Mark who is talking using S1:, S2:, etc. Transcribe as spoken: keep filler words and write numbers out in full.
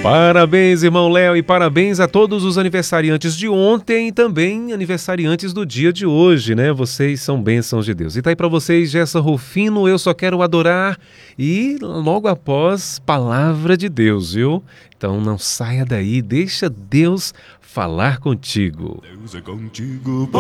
S1: Parabéns, irmão Léo, e parabéns a todos os aniversariantes de ontem e também aniversariantes do dia de hoje, né? Vocês são bênçãos de Deus. E tá aí pra vocês, Gessa Rufino, Eu Só Quero Adorar, e logo após, Palavra de Deus, viu? Então não saia daí, deixa Deus falar contigo.
S2: Deus é contigo.